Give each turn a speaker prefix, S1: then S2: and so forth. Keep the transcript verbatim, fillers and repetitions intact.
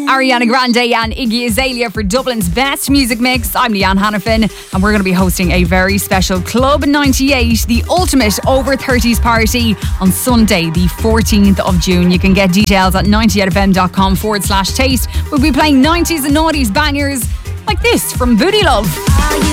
S1: Ariana Grande and Iggy Azalea for Dublin's best music mix. I'm Leanne Hannafin, and we're going to be hosting a very special Club ninety-eight, the ultimate over thirties party, on Sunday, the fourteenth of June. You can get details at ninety eight f m dot com forward slash taste. We'll be playing nineties and noughties bangers like this from Booty Love.